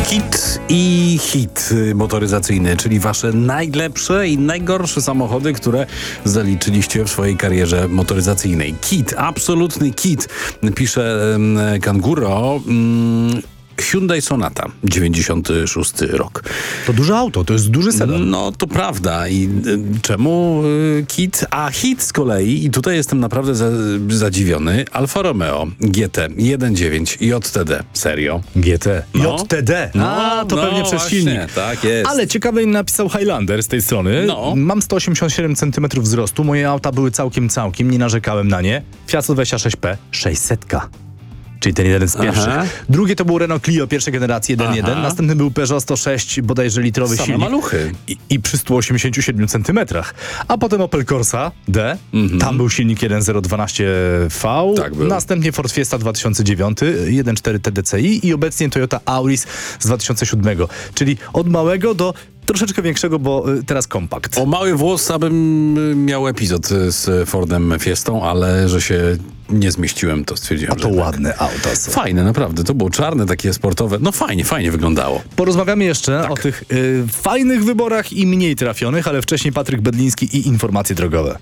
KIT i HIT motoryzacyjny, czyli wasze najlepsze i najgorsze samochody, które zaliczyliście w swojej karierze motoryzacyjnej. KIT, absolutny KIT, pisze Kanguro. Hyundai Sonata, 96 rok. To duże auto, to jest duży sedan. No, to prawda. I czemu KIT? A HIT z kolei, i tutaj jestem naprawdę zadziwiony, Alfa Romeo GT 1.9 JTD. Serio? GT. No. JTD. To pewnie przez właśnie, silnik. tak jest. Ale ciekawie napisał Highlander z tej strony. No. Mam 187 cm wzrostu, moje auta były całkiem, nie narzekałem na nie. Fiat 126P 600. Czyli ten jeden z pierwszych. Aha. Drugie to był Renault Clio pierwszej generacji 1.1. Następny był Peugeot 106, bodajże litrowy Same silnik. maluchy. I przy 187 cm. A potem Opel Corsa D. Tam był silnik 1.012V. Tak był. Następnie Ford Fiesta 2009, 1.4 TDCi i obecnie Toyota Auris z 2007. Czyli od małego do troszeczkę większego, bo teraz kompakt. O mały włos, abym miał epizod z Fordem Fiestą, ale że się nie zmieściłem, to stwierdziłem, A to że ładne auta są. Fajne, naprawdę. To było czarne, takie sportowe. No fajnie wyglądało. Porozmawiamy jeszcze o tych fajnych wyborach i mniej trafionych, ale wcześniej Patryk Bedliński i informacje drogowe.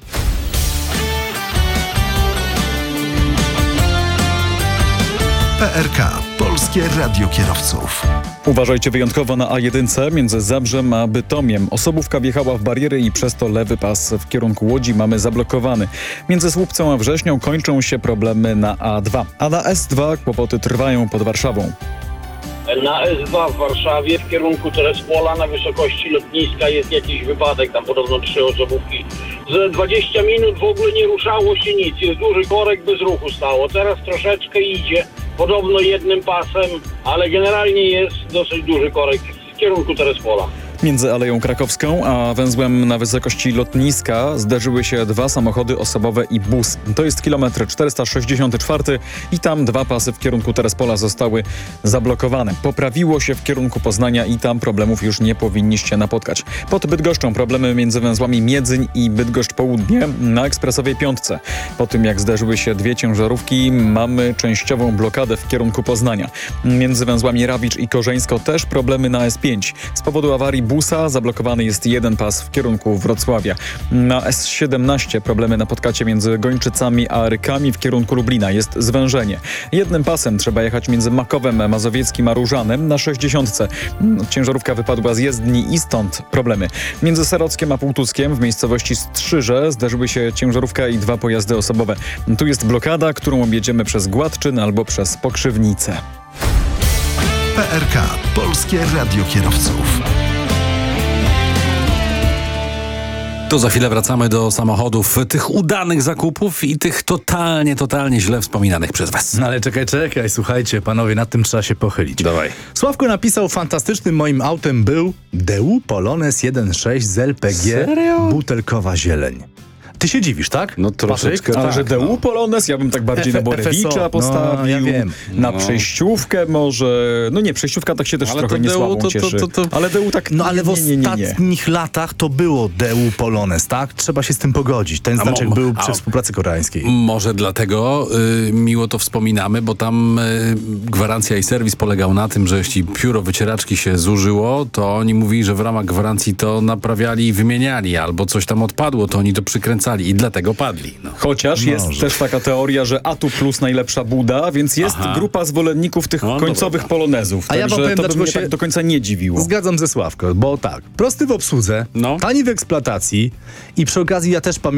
PRK. Polskie Radio Kierowców. Uważajcie wyjątkowo na A1 między Zabrzem a Bytomiem. Osobówka wjechała w bariery i przez to lewy pas w kierunku Łodzi mamy zablokowany. Między Słupcą a Wrześnią kończą się problemy na A2. A na S2 kłopoty trwają pod Warszawą. Na S2 w Warszawie w kierunku Terespola na wysokości lotniska jest jakiś wypadek, tam podobno 3 osobówki. Za 20 minut w ogóle nie ruszało się nic, jest duży korek, bez ruchu stało. Teraz troszeczkę idzie, podobno jednym pasem, ale generalnie jest dosyć duży korek w kierunku Terespola. Między Aleją Krakowską a węzłem na wysokości lotniska zderzyły się 2 samochody osobowe i bus. To jest kilometr 464 i tam 2 pasy w kierunku Terespola zostały zablokowane. Poprawiło się w kierunku Poznania i tam problemów już nie powinniście napotkać. Pod Bydgoszczą problemy między węzłami Miedzyń i Bydgoszcz Południe na ekspresowej 5. Po tym jak zderzyły się 2 ciężarówki, mamy częściową blokadę w kierunku Poznania. Między węzłami Rawicz i Korzeńsko też problemy na S5. Z powodu awarii busa zablokowany jest 1 pas w kierunku Wrocławia. Na S17 problemy na podkacie między Gończycami a Rykami w kierunku Lublina. Jest zwężenie. 1 pasem trzeba jechać między Makowem Mazowieckim a Różanem na 60. Ciężarówka wypadła z jezdni i stąd problemy. Między Serockiem a Półtuskiem w miejscowości Strzyże zderzyły się ciężarówka i 2 pojazdy osobowe. Tu jest blokada, którą objedziemy przez Gładczyn albo przez Pokrzywnicę. PRK. Polskie Radio Kierowców. To za chwilę wracamy do samochodów, tych udanych zakupów i tych totalnie źle wspominanych przez was. No ale czekaj, słuchajcie, panowie, nad tym trzeba się pochylić. Dawaj. Sławko napisał, fantastycznym moim autem był DU Polones 1.6 z LPG, Serio? butelkowa zieleń. Ty się dziwisz, tak? No troszeczkę Patryk? Ale tak, że DU Polones, ja bym tak bardziej na Borewicza FSO. postawił, No, ja wiem. na No. przejściówkę może. No nie, przejściówka tak się też Ale trochę to nie DU słabą cieszy. Ale DU tak No ale w nie. ostatnich latach to było DU Polones, tak? Trzeba się z tym pogodzić. Ten znaczek był przy współpracy koreańskiej. Może dlatego miło to wspominamy, bo tam gwarancja i serwis polegał na tym, że jeśli pióro wycieraczki się zużyło, to oni mówili, że w ramach gwarancji to naprawiali i wymieniali, albo coś tam odpadło, to oni to przykręcali i dlatego padli. No. Chociaż jest też taka teoria, że A tu plus najlepsza buda, więc jest grupa zwolenników tych końcowych polonezów. A ja wam Także powiem, to by dlaczego mnie się tak do końca nie dziwiło. Zgadzam ze Sławko, bo tak, prosty w obsłudze, No. tani w eksploatacji i przy okazji ja też pamiętam,